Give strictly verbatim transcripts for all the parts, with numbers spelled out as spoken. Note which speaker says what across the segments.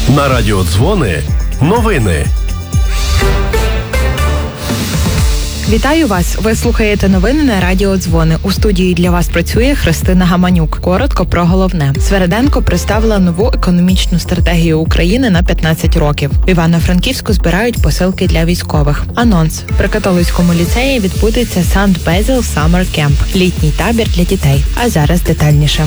Speaker 1: На радіо Дзвони новини.
Speaker 2: Вітаю вас! Ви слухаєте новини на радіо Дзвони. У студії для вас працює Христина Гаманюк. Коротко про головне. Свериденко представила нову економічну стратегію України на п'ятнадцять років. В Івано-Франківську збирають посилки для військових. Анонс. При католицькому ліцеї відбудеться Сант Безіл Саммер Кемп – літній табір для дітей. А зараз детальніше.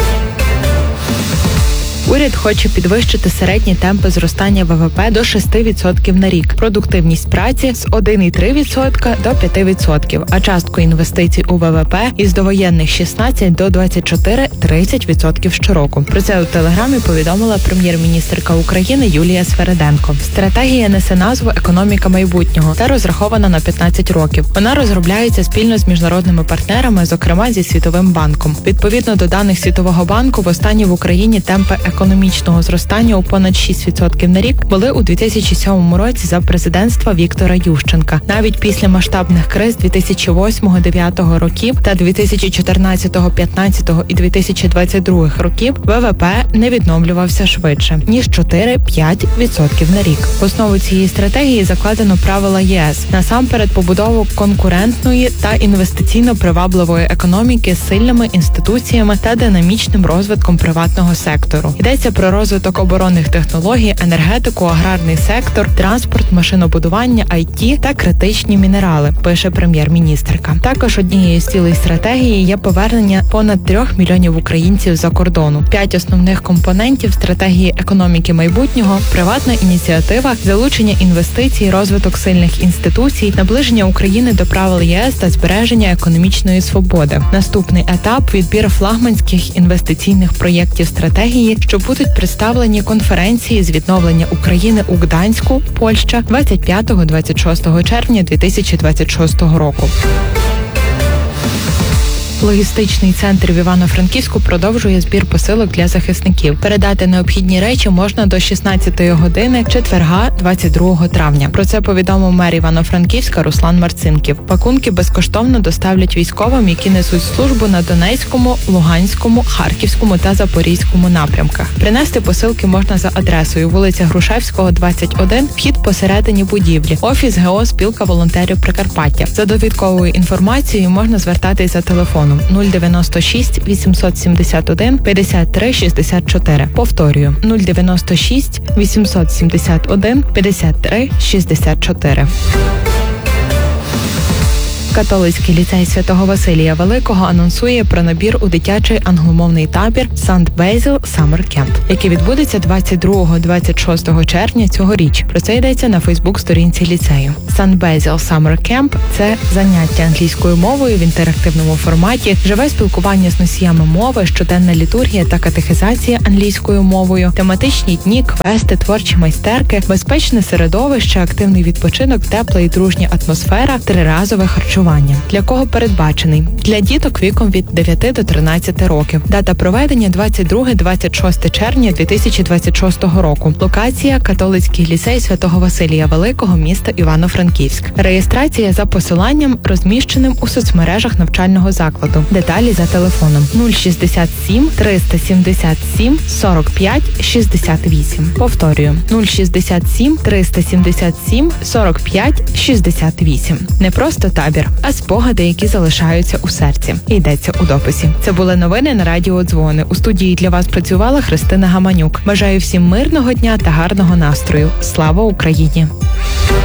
Speaker 2: Уряд хоче підвищити середні темпи зростання ВВП до шести відсотків на рік, продуктивність праці з один цілих три десятих відсотка до п'яти відсотків, а частку інвестицій у ВВП із довоєнних шістнадцять до двадцять чотири - тридцять відсотків щороку. Про це у Телеграмі повідомила прем'єр-міністерка України Юлія Свериденко. Стратегія несе назву «Економіка майбутнього» та розрахована на п'ятнадцять років. Вона розробляється спільно з міжнародними партнерами, зокрема зі Світовим банком. Відповідно до даних Світового банку, востаннє в Україні темпи економічного зростання у понад шість відсотків на рік були у дві тисячі сьомому році за президентства Віктора Ющенка. Навіть після масштабних криз дві тисячі восьмого - дев'ятого років та дві тисячі чотирнадцятого - п'ятнадцятого і дві тисячі двадцять другого років ВВП не відновлювався швидше, ніж чотири - п'ять відсотків на рік. В основу цієї стратегії закладено правила ЄС. Насамперед побудову конкурентної та інвестиційно привабливої економіки з сильними інституціями та динамічним розвитком приватного сектору. Йдеться про розвиток оборонних технологій, енергетику, аграрний сектор, транспорт, машинобудування, ай ті та критичні мінерали, пише прем'єр-міністерка. Також однією з цілей стратегії є повернення понад трьох мільйонів українців за кордону. П'ять основних компонентів стратегії економіки майбутнього – приватна ініціатива, залучення інвестицій, розвиток сильних інституцій, наближення України до правил ЄС та збереження економічної свободи. Наступний етап – відбір флагманських інвестиційних проєктів стратегії, що будуть представлені конференції з відновлення України у Гданську, Польща, двадцять п'ятого - двадцять шостого червня дві тисячі двадцять шостого року. Логістичний центр в Івано-Франківську продовжує збір посилок для захисників. Передати необхідні речі можна до шістнадцятої години четверга, двадцять другого травня. Про це повідомив мер Івано-Франківська Руслан Марцинків. Пакунки безкоштовно доставлять військовим, які несуть службу на Донецькому, Луганському, Харківському та Запорізькому напрямках. Принести посилки можна за адресою вулиця Грушевського, двадцять один, вхід посередині будівлі, офіс ГО «Спілка волонтерів Прикарпаття». За довідковою інформацією можна звертатись за телефоном нуль дев'яносто шість вісімсот сімдесят один п'ятдесят три шістдесят чотири. Повторюю, нуль дев'яносто шість вісімсот сімдесят один п'ятдесят три шістдесят чотири. Католицький ліцей Святого Василія Великого анонсує про набір у дитячий англомовний табір Сант Безіл Саммер Кемп, який відбудеться двадцять другого - двадцять шостого червня цьогоріч. Про це йдеться на Фейсбук-сторінці ліцею. Сант Безіл Саммер Кемп – це заняття англійською мовою в інтерактивному форматі, живе спілкування з носіями мови, щоденна літургія та катехизація англійською мовою, тематичні дні, квести, творчі майстерки, безпечне середовище, активний відпочинок, тепла і дружня атмосфера, триразове харчування. Для кого передбачений? Для діток віком від дев'яти до тринадцяти років. Дата проведення двадцять друге - двадцять шосте червня дві тисячі двадцять шостого року. Локація – Католицький ліцей Святого Василія Великого, місто Івано-Франківськ. Реєстрація за посиланням, розміщеним у соцмережах навчального закладу. Деталі за телефоном нуль шістдесят сім триста сімдесят сім сорок п'ять шістдесят вісім. Повторюю, нуль шістдесят сім триста сімдесят сім сорок п'ять шістдесят вісім. Не просто табір, а спогади, які залишаються у серці. Йдеться у дописі. Це були новини на радіо Дзвони. У студії для вас працювала Христина Гаманюк. Бажаю всім мирного дня та гарного настрою. Слава Україні!